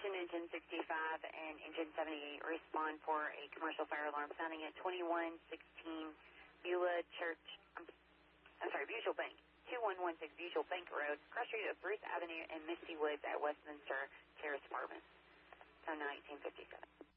Attention engine 65 and engine 78 respond for a commercial fire alarm sounding at 2116 Bushel Bank, 2116 Bushel Bank Road, cross street of Bruce Avenue and Misty Woods at Westminster Terrace Apartments. Sound 1957.